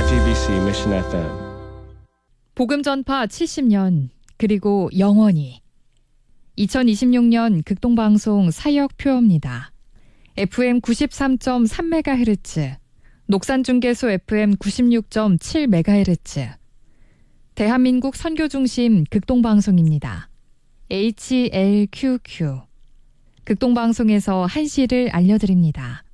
FEBC Mission FM. 복음 전파 70년 그리고 영원히 2026년 극동방송 사역표입니다. FM 93.3MHz, 녹산중계소 FM 96.7MHz, 대한민국 선교중심 극동방송입니다. HLQQ. 극동방송에서 한시를 알려드립니다.